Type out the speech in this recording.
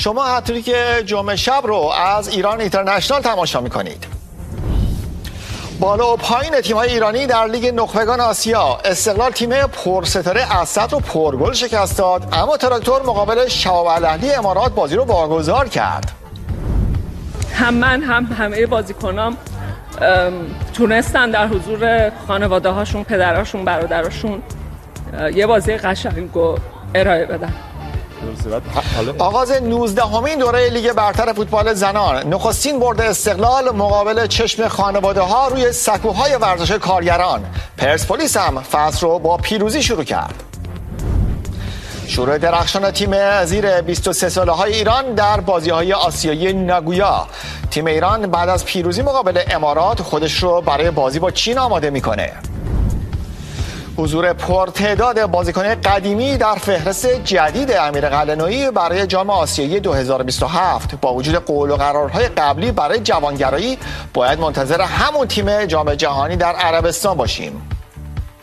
شما هتریک جمعه شب رو از ایران اینترنشنال تماشا میکنید. بالا و پایین تیم‌های ایرانی در لیگ نخبگان آسیا. استقلال تیم پرستاره اسد رو پرگل شکست داد، اما تراکتور مقابل شباب الاهلی امارات بازی رو واگذار کرد. هم من هم همه بازیکنام تونستن در حضور خانواده هاشون، پدراشون، برادراشون یه بازی قشنگ رو ارائه بدن. آغاز 19مین دوره لیگ برتر فوتبال زنان. نخستین برد استقلال مقابل چشم خانواده ها روی سکوهای ورزش کارگران. پرسپولیس هم فصل رو با پیروزی شروع کرد. شروع درخشان تیم زیر 23 ساله های ایران در بازی‌های آسیایی ناگویا. تیم ایران بعد از پیروزی مقابل امارات خودش رو برای بازی با چین آماده میکنه. حضور پرتعداد بازیکن قدیمی در فهرست جدید امیر قلعه‌نویی برای جام آسیایی 2027. با وجود قول و قرارهای قبلی برای جوانگرایی باید منتظر همون تیم جام جهانی در عربستان باشیم.